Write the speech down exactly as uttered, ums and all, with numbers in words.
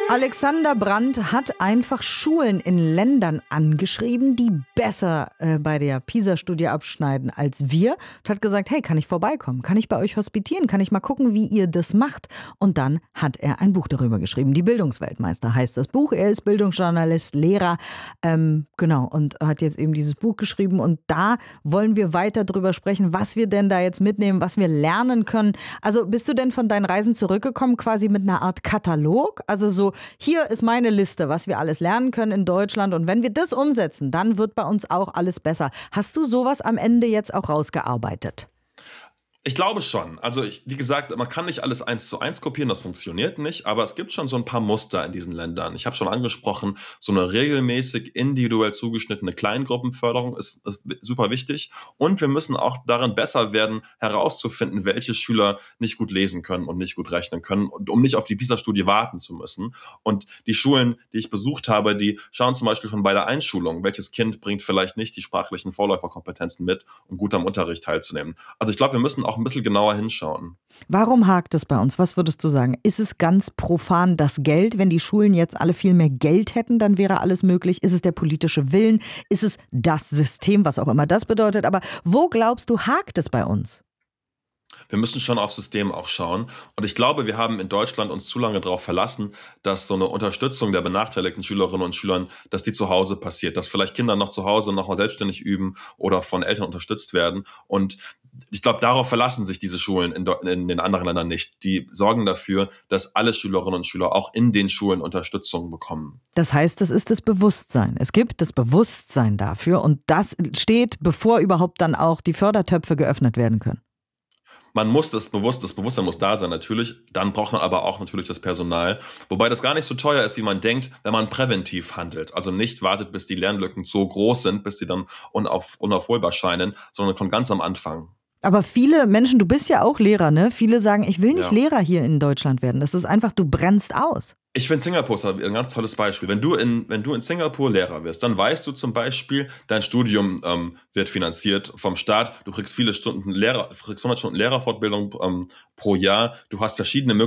Alexander Brandt hat einfach Schulen in Ländern angeschrieben, die besser äh, bei der PISA-Studie abschneiden als wir. Und hat gesagt, hey, kann ich vorbeikommen? Kann ich bei euch hospitieren? Kann ich mal gucken, wie ihr das macht? Und dann hat er ein Buch darüber geschrieben. Die Bildungsweltmeister heißt das Buch. Er ist Bildungsjournalist, Lehrer, ähm, genau, und hat jetzt eben dieses Buch geschrieben. Und da wollen wir weiter drüber sprechen, was wir denn da jetzt mitnehmen, was wir lernen können. Also bist du denn von deinen Reisen zurückgekommen quasi mit einer Art Katalog? Also so, hier ist meine Liste, was wir alles lernen können in Deutschland. Und wenn wir das umsetzen, dann wird bei uns auch alles besser. Hast du sowas am Ende jetzt auch rausgearbeitet? Ich glaube schon. Also ich, wie gesagt, man kann nicht alles eins zu eins kopieren, das funktioniert nicht, aber es gibt schon so ein paar Muster in diesen Ländern. Ich habe schon angesprochen, so eine regelmäßig individuell zugeschnittene Kleingruppenförderung ist, ist super wichtig und wir müssen auch darin besser werden, herauszufinden, welche Schüler nicht gut lesen können und nicht gut rechnen können, und um nicht auf die PISA-Studie warten zu müssen. Und die Schulen, die ich besucht habe, die schauen zum Beispiel schon bei der Einschulung, welches Kind bringt vielleicht nicht die sprachlichen Vorläuferkompetenzen mit, um gut am Unterricht teilzunehmen. Also ich glaube, wir müssen auch ein bisschen genauer hinschauen. Warum hakt es bei uns? Was würdest du sagen? Ist es ganz profan das Geld? Wenn die Schulen jetzt alle viel mehr Geld hätten, dann wäre alles möglich. Ist es der politische Willen? Ist es das System, was auch immer das bedeutet? Aber wo glaubst du, hakt es bei uns? Wir müssen schon aufs System auch schauen. Und ich glaube, wir haben in Deutschland uns zu lange darauf verlassen, dass so eine Unterstützung der benachteiligten Schülerinnen und Schülern, dass die zu Hause passiert, dass vielleicht Kinder noch zu Hause noch mal selbstständig üben oder von Eltern unterstützt werden. Und ich glaube, darauf verlassen sich diese Schulen in, in den anderen Ländern nicht. Die sorgen dafür, dass alle Schülerinnen und Schüler auch in den Schulen Unterstützung bekommen. Das heißt, das ist das Bewusstsein. Es gibt das Bewusstsein dafür und das steht, bevor überhaupt dann auch die Fördertöpfe geöffnet werden können. Man muss das bewusst, das Bewusstsein muss da sein, natürlich. Dann braucht man aber auch natürlich das Personal. Wobei das gar nicht so teuer ist, wie man denkt, wenn man präventiv handelt. Also nicht wartet, bis die Lernlücken so groß sind, bis sie dann unauf, unaufholbar scheinen, sondern kommt ganz am Anfang. Aber viele Menschen, du bist ja auch Lehrer, ne? Viele sagen, ich will nicht Ja. Lehrer hier in Deutschland werden. Das ist einfach, du brennst aus. Ich finde Singapur ist ein ganz tolles Beispiel. Wenn du in, wenn du in Singapur Lehrer wirst, dann weißt du zum Beispiel, dein Studium ähm, wird finanziert vom Staat. Du kriegst viele Stunden Lehrer, kriegst hundert Stunden Lehrerfortbildung ähm, pro Jahr. Du hast verschiedene Möglichkeiten,